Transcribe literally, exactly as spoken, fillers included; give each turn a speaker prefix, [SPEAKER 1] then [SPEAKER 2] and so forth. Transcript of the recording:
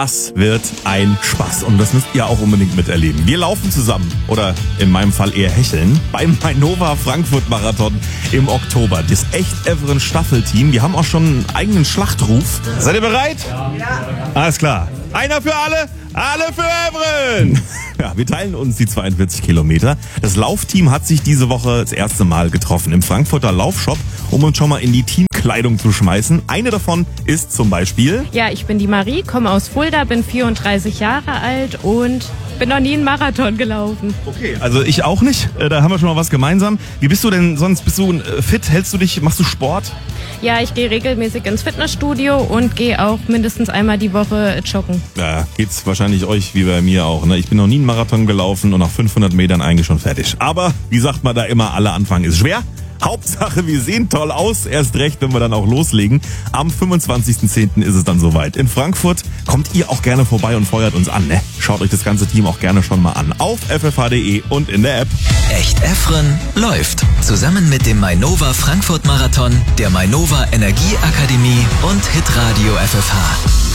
[SPEAKER 1] Das wird ein Spaß und das müsst ihr auch unbedingt miterleben. Wir laufen zusammen, oder in meinem Fall eher hecheln, beim Mainova Frankfurt Marathon im Oktober. Das Echt Evren Staffelteam, die haben auch schon einen eigenen Schlachtruf. Seid ihr bereit? Ja. Alles klar. Einer für alle, alle für Evren! Ja, wir teilen uns die zweiundvierzig Kilometer. Das Laufteam hat sich diese Woche das erste Mal getroffen im Frankfurter Laufshop, um uns schon mal in die Teamkleidung zu schmeißen. Eine davon ist zum Beispiel...
[SPEAKER 2] Ja, ich bin die Marie, komme aus Fulda, bin vierunddreißig Jahre alt und bin noch nie einen Marathon gelaufen.
[SPEAKER 1] Okay, also ich auch nicht. Da haben wir schon mal was gemeinsam. Wie bist du denn sonst? Bist du fit? Hältst du dich? Machst du Sport?
[SPEAKER 2] Ja, ich gehe regelmäßig ins Fitnessstudio und gehe auch mindestens einmal die Woche joggen.
[SPEAKER 1] Ja, geht's wahrscheinlich euch wie bei mir auch. Ne? Ich bin noch nie einen Marathon gelaufen und nach fünfhundert Metern eigentlich schon fertig. Aber wie sagt man da immer, alle Anfang ist schwer. Hauptsache, wir sehen toll aus. Erst recht, wenn wir dann auch loslegen. Am fünfundzwanzigsten zehnten ist es dann soweit. In Frankfurt kommt ihr auch gerne vorbei und feuert uns an. Ne? Schaut euch das ganze Team auch gerne schon mal an. Auf f f h punkt d e und in der App.
[SPEAKER 3] Echt Evren läuft. Zusammen mit dem Mainova Frankfurt Marathon, der Mainova Energieakademie und Hitradio F F H.